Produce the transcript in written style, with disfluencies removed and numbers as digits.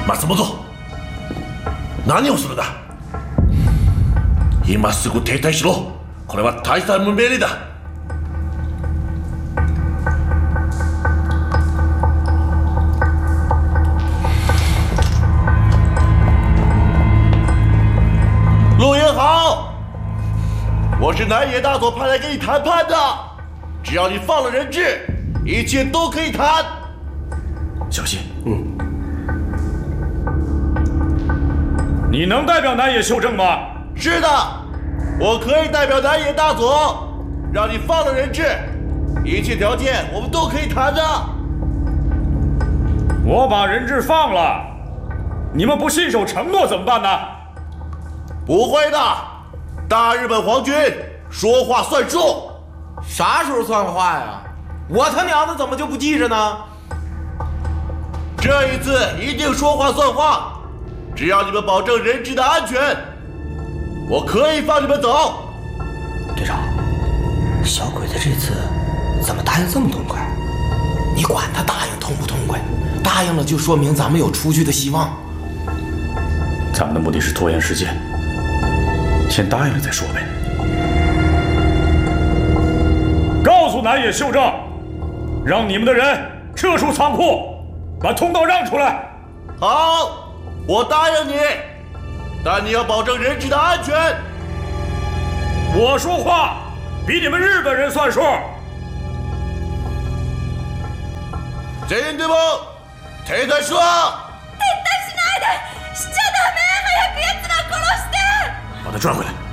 松本、何をするんだ。今すぐ停滞しろ。これは大佐の命令だ。陆爷好，我是南野大佐派来跟你谈判的，只要你放了人质，一切都可以谈。 小心。你能代表南野秀正吗？ 是的，我可以代表南野大佐，让你放了人质，一切条件我们都可以谈的。 我把人质放了，你们不信守承诺怎么办呢？ 不会的，大日本皇军说话算数。 啥时候算话呀？我他娘的怎么就不记着呢？ 这一次一定说话算话，只要你们保证人质的安全，我可以放你们走。 队长，小鬼子这次怎么答应这么痛快？ 你管他答应痛不痛快，答应了就说明咱们有出去的希望。 咱们的目的是拖延时间，先答应了再说呗。告诉南野秀正，让你们的人撤出仓库，把通道让出来。 好，我答应你，但你要保证人质的安全。 我说话比你们日本人算数。 全員でも停滞しろ。 撤退しないで！しちゃダメ！早く奴ら殺して！ 把他抓回来。